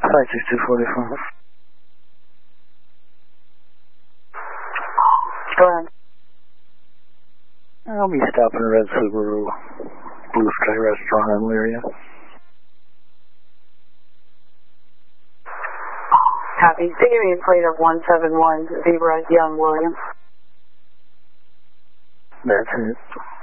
56245. Go ahead. I'll be stopping at Red Subaru Blue Sky Restaurant in Elyria. Copy. Give me a plate of 171 Zebra Young Williams. That's it.